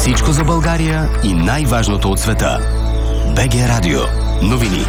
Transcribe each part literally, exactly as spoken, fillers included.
Всичко за България и най-важното от света. БГ Радио. Новини.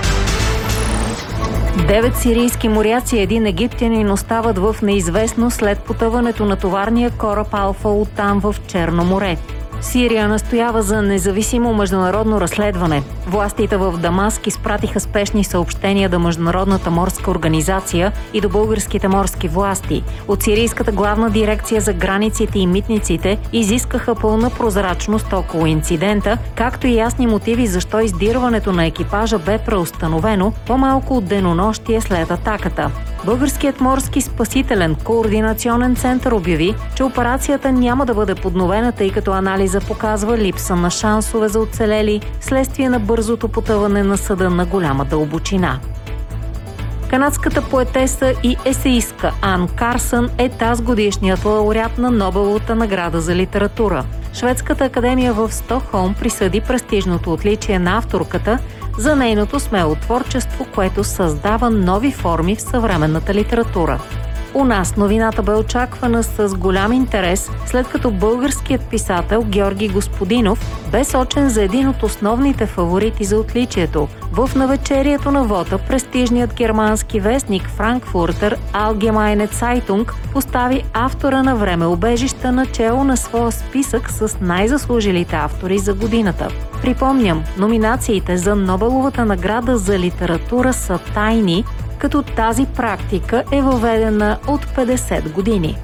Девет сирийски моряци и един египтянин остават в неизвестно след потъването на товарния кораб Алфа Утан в Черно море. Сирия настоява за независимо международно разследване. Властите в Дамаск изпратиха спешни съобщения до Международната морска организация и до българските морски власти. От сирийската главна дирекция за границите и митниците изискаха пълна прозрачност около инцидента, както и ясни мотиви защо издирването на екипажа бе преустановено по-малко от денонощие след атаката. Българският морски спасителен координационен център обяви, че операцията няма да бъде подновена, тъй като анализа показва липса на шансове за оцелели вследствие на бързото потъване на съда на голяма дълбочина. Канадската поетеса и есеистка Ан Карсън е тазгодишният лауреат на Нобеловата награда за литература. Шведската академия в Стокхолм присъди престижното отличие на авторката за нейното смело творчество, което създава нови форми в съвременната литература. У нас новината бе очаквана с голям интерес, след като българският писател Георги Господинов бе сочен за един от основните фаворити за отличието. В навечерието на вота престижният германски вестник Frankfurter Allgemeine Zeitung постави автора на Времеубежища начело на своя списък с най-заслужилите автори за годината. Припомням, номинациите за Нобеловата награда за литература са тайни, като тази практика е въведена от петдесет години.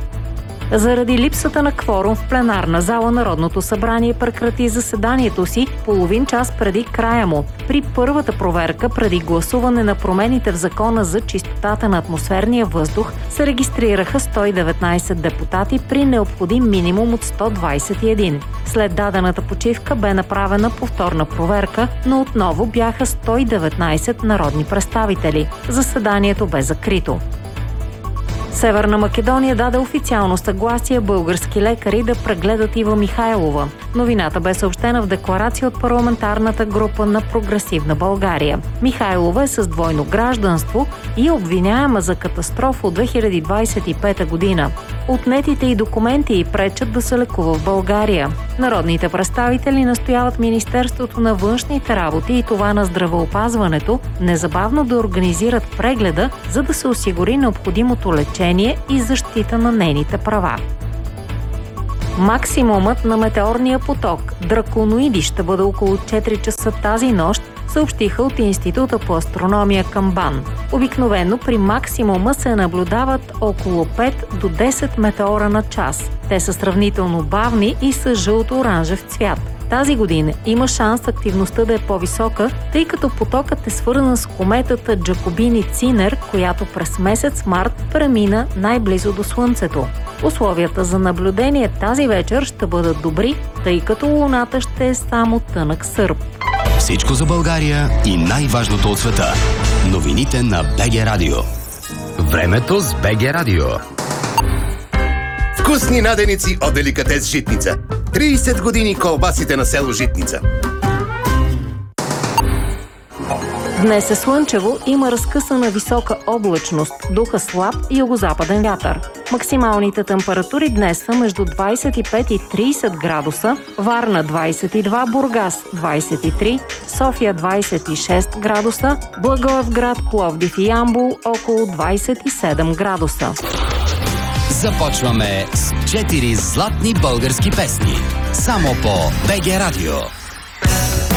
Заради липсата на кворум в пленарна зала, Народното събрание прекрати заседанието си половин час преди края му. При първата проверка преди гласуване на промените в Закона за чистотата на атмосферния въздух се регистрираха сто и деветнайсет депутати при необходим минимум от сто двайсет и един. След дадената почивка бе направена повторна проверка, но отново бяха сто и деветнайсет народни представители. Заседанието бе закрито. Северна Македония даде официално съгласие български лекари да прегледат Ива Михайлова. Новината бе съобщена в декларация от парламентарната група на Прогресивна България. Михайлова е с двойно гражданство и е обвиняема за катастрофа от две хиляди двайсет и пета година. Отнетите и документи й пречат да се лекува в България. Народните представители настояват Министерството на външните работи и това на здравеопазването незабавно да организират прегледа, за да се осигури необходимото лечение и защита на нейните права. Максимумът на метеорния поток драконоиди ще бъде около четири часа тази нощ, съобщиха от Института по астрономия към БАН. Обикновено при максимума се наблюдават около пет до десет метеора на час. Те са сравнително бавни и с жълто-оранжев цвят. Тази година има шанс активността да е по-висока, тъй като потокът е свързан с кометата Джакобини-Цинер, която през месец март премина най-близо до Слънцето. Условията за наблюдение тази вечер ще бъдат добри, тъй като луната ще е само тънък сърп. Всичко за България и най-важното от света. Новините на БГ Радио. Времето с БГ Радио. Вкусни наденици от Деликатес Житница. трийсет години колбасите на село Житница. Днес е слънчево, има разкъсана висока облачност, духа слаб югозападен вятър. Максималните температури днес са между двайсет и пет и трийсет градуса, Варна двайсет и два, Бургас двайсет и три, София двайсет и шест градуса, Благоевград, Пловдив и Ямбол около двайсет и седем градуса. Започваме с четири златни български песни. Само по БГ Радио.